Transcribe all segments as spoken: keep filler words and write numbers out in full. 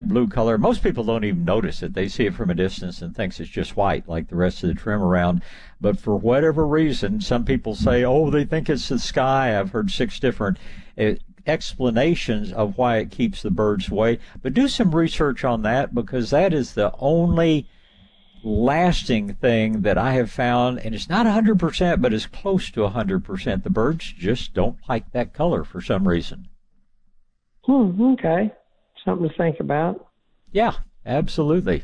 blue color. Most people don't even notice it. They see it from a distance and thinks it's just white like the rest of the trim around. But for whatever reason, some people say, oh, they think it's the sky. I've heard six different uh, explanations of why it keeps the birds away. But do some research on that, because that is the only lasting thing that I have found, and it's not one hundred percent, but it's close to one hundred percent. The birds just don't like that color for some reason. Hmm, okay. Something to think about. Yeah, absolutely.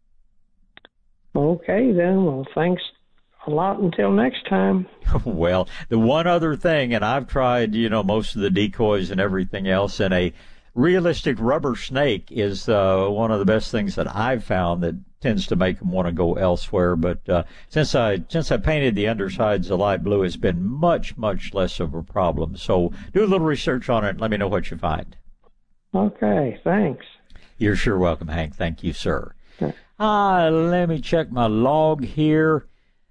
Okay, then. Well, thanks a lot until next time. Well, the one other thing, and I've tried, you know, most of the decoys and everything else, and a realistic rubber snake is uh, one of the best things that I've found that tends to make them want to go elsewhere. But uh, since I since I painted the undersides a light blue, it's been much, much less of a problem. So do a little research on it and let me know what you find. Okay, thanks. You're sure welcome, Hank. Thank you, sir. Okay. Uh, let me check my log here.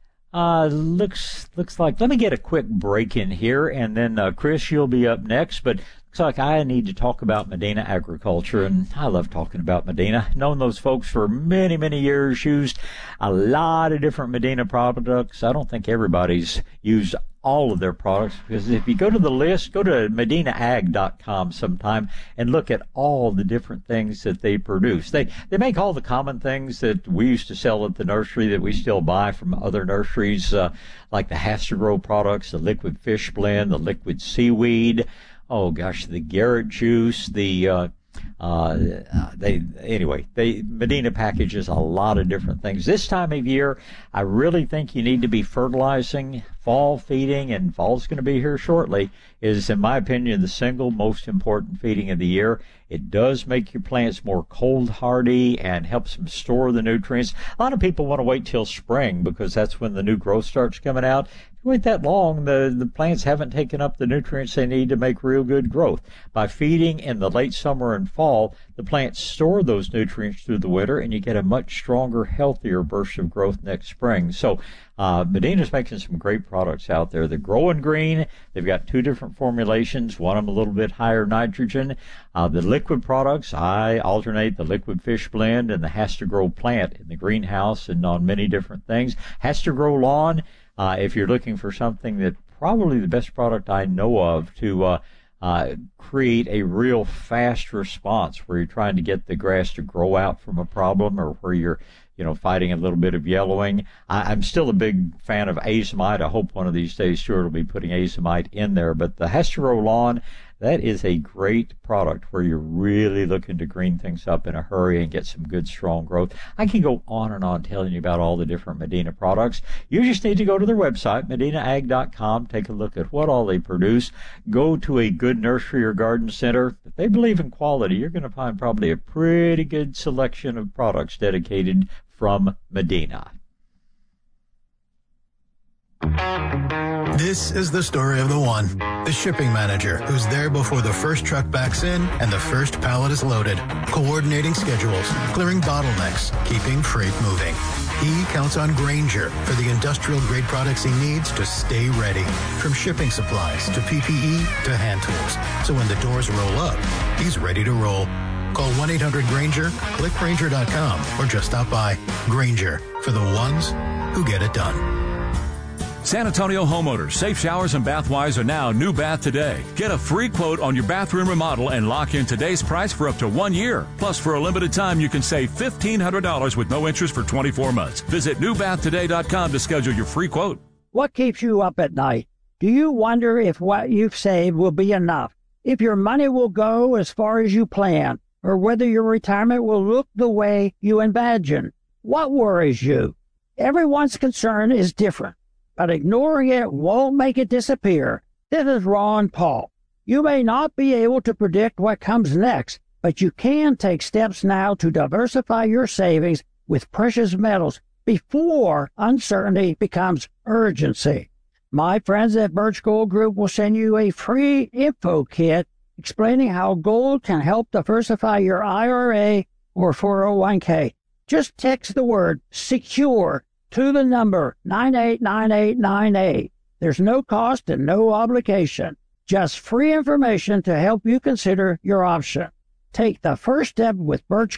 Uh, looks looks like, let me get a quick break in here, and then uh, Chris, you'll be up next. But looks like I need to talk about Medina Agriculture, and I love talking about Medina. Known those folks for many, many years, used a lot of different Medina products. I don't think everybody's used all of their products, because if you go to the list, go to medina ag dot com sometime and look at all the different things that they produce. They they make all the common things that we used to sell at the nursery that we still buy from other nurseries, uh, like the Hastrogrow products, the liquid fish blend, the liquid seaweed. Oh gosh, the Garrett juice, the uh, uh, they anyway. They Medina packages a lot of different things. This time of year, I really think you need to be fertilizing. Fall feeding, and fall's going to be here shortly, is, in my opinion, the single most important feeding of the year. It does make your plants more cold hardy and helps them store the nutrients. A lot of people want to wait till spring because that's when the new growth starts coming out. If you wait that long, the, the plants haven't taken up the nutrients they need to make real good growth. By feeding in the late summer and fall, the plants store those nutrients through the winter, and you get a much stronger, healthier burst of growth next spring. So uh, Medina's making some great products out there. They're growing green. They've got two different formulations, one of them a little bit higher nitrogen. Uh, the liquid products, I alternate the liquid fish blend and the Hastrogrow plant in the greenhouse and on many different things. Hastrogrow lawn, uh, if you're looking for something that probably the best product I know of to uh, uh, create a real fast response where you're trying to get the grass to grow out from a problem, or where you're you know, fighting a little bit of yellowing. I, I'm still a big fan of azomite. I hope one of these days Stuart will be putting azomite in there. But the Hastrogrow lawn, that is a great product where you're really looking to green things up in a hurry and get some good, strong growth. I can go on and on telling you about all the different Medina products. You just need to go to their website, medina ag dot com, take a look at what all they produce. Go to a good nursery or garden center. If they believe in quality, you're going to find probably a pretty good selection of products dedicated from Medina. This is the story of the one, the shipping manager who's there before the first truck backs in and the first pallet is loaded, coordinating schedules, clearing bottlenecks, keeping freight moving. He counts on Grainger for the industrial-grade products he needs to stay ready, from shipping supplies to P P E to hand tools. So when the doors roll up, he's ready to roll. Call one eight hundred Grainger, click Grainger dot com, or just stop by. Grainger, for the ones who get it done. San Antonio homeowners, Safe Showers and Bathwise are now New Bath Today. Get a free quote on your bathroom remodel and lock in today's price for up to one year. Plus, for a limited time, you can save fifteen hundred dollars with no interest for twenty-four months. Visit new bath today dot com to schedule your free quote. What keeps you up at night? Do you wonder if what you've saved will be enough? If your money will go as far as you plan? Or whether your retirement will look the way you imagine? What worries you? Everyone's concern is different, but ignoring it won't make it disappear. This is Ron Paul. You may not be able to predict what comes next, but you can take steps now to diversify your savings with precious metals before uncertainty becomes urgency. My friends at Birch Gold Group will send you a free info kit explaining how gold can help diversify your I R A or four oh one k. Just text the word SECURE to the number nine eight nine eight nine eight. There's no cost and no obligation. Just free information to help you consider your option. Take the first step with Birch